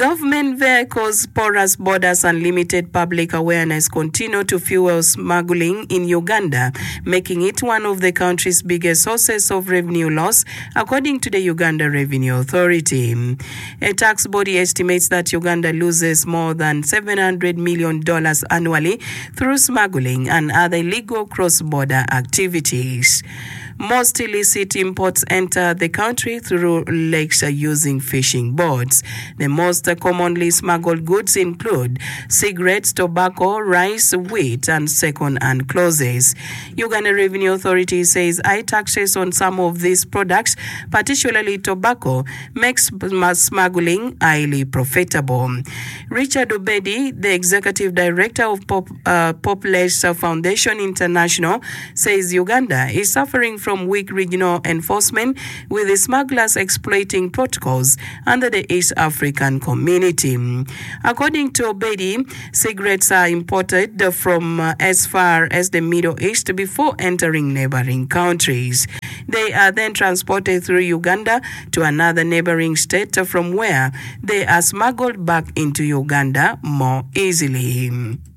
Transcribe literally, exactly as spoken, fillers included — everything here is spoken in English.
Government vehicles, porous borders and limited public awareness continue to fuel smuggling in Uganda, making it one of the country's biggest sources of revenue loss, according to the Uganda Revenue Authority. A tax body estimates that Uganda loses more than seven hundred million dollars annually through smuggling and other illegal cross-border activities. Most illicit imports enter the country through lakes using fishing boats. The most commonly smuggled goods include cigarettes, tobacco, rice, wheat, and second-hand clothes. Uganda Revenue Authority says high taxes on some of these products, particularly tobacco, makes smuggling highly profitable. Richard Obedi, the executive director of Pop, uh, Populous Foundation International, says Uganda is suffering from from weak regional enforcement, with the smugglers exploiting protocols under the East African Community. According to Obedi, cigarettes are imported from uh, as far as the Middle East before entering neighboring countries. They are then transported through Uganda to another neighboring state, from where they are smuggled back into Uganda more easily.